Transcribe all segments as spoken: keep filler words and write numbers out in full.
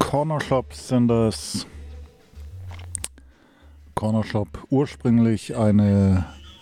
Corner Shops sind das. Corner Shop, ursprünglich eine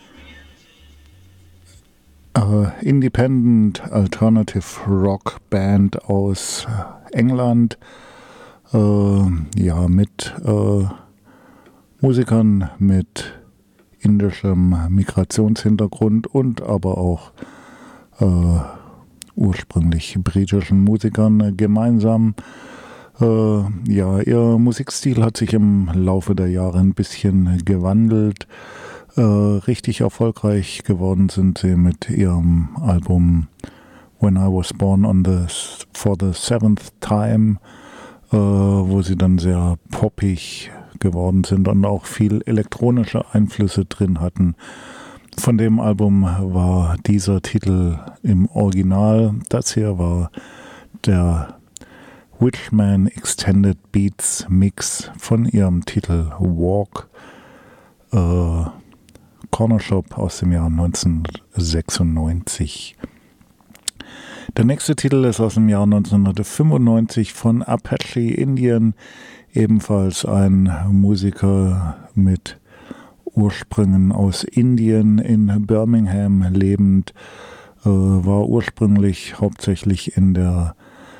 äh, Independent Alternative Rock Band aus England, äh, ja, mit äh, Musikern mit indischem Migrationshintergrund und aber auch äh, ursprünglich britischen Musikern gemeinsam. Äh, ja, ihr Musikstil hat sich im Laufe der Jahre ein bisschen gewandelt. Äh, richtig erfolgreich geworden sind sie mit ihrem Album When I Was Born on the for the Seventh Time, äh, wo sie dann sehr poppig geworden sind und auch viel elektronische Einflüsse drin hatten. Von dem Album war dieser Titel im Original. Das hier war der Witchman Extended Beats Mix von ihrem Titel Walk, äh, Corner Shop aus dem Jahr neunzehnhundertsechsundneunzig. Der nächste Titel ist aus dem Jahr neunzehnhundertfünfundneunzig von Apache Indian, ebenfalls ein Musiker mit Ursprüngen aus Indien, in Birmingham lebend, äh, war ursprünglich hauptsächlich in der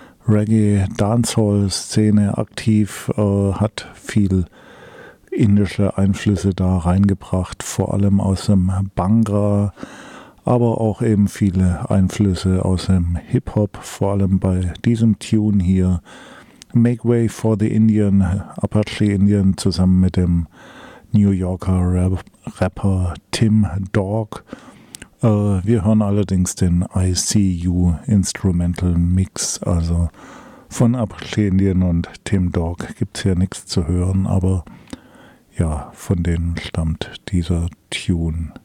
Reggae-Dancehall-Szene aktiv, äh, hat viel indische Einflüsse da reingebracht, vor allem aus dem Bhangra, aber auch eben viele Einflüsse aus dem Hip-Hop, vor allem bei diesem Tune hier, Make Way for the Indian, Apache Indian, zusammen mit dem New Yorker Rap- Rapper Tim Dog. Wir hören allerdings den I See You Instrumental Mix, also von Apache Indian und Tim Dog gibt es hier nichts zu hören, aber ja, von denen stammt dieser Tune.